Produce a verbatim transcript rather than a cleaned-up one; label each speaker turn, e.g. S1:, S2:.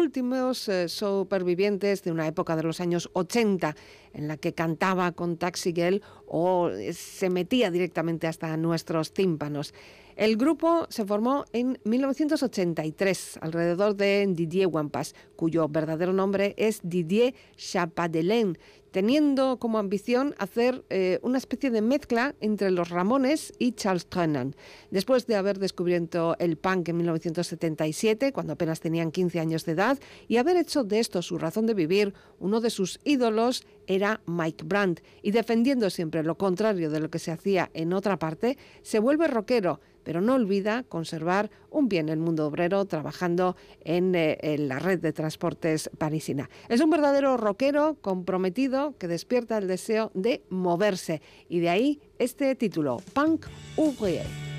S1: últimos eh, supervivientes de una época de los años ochenta en la que cantaba con Taxi Girl o eh, se metía directamente hasta nuestros tímpanos. El grupo se formó en mil novecientos ochenta y tres, alrededor de Didier Wampas, cuyo verdadero nombre es Didier Chapadelaine, teniendo como ambición hacer eh, una especie de mezcla entre los Ramones y Charles Trenet. Después de haber descubierto el punk en mil novecientos setenta y siete, cuando apenas tenían quince años de edad, y haber hecho de esto su razón de vivir, uno de sus ídolos era Mike Brandt, y defendiendo siempre lo contrario de lo que se hacía en otra parte, se vuelve rockero, pero no olvida conservar un pie en el mundo obrero trabajando en, eh, en la red de transportes parisina. Es un verdadero rockero comprometido que despierta el deseo de moverse, y de ahí este título, Punk Ouvrier.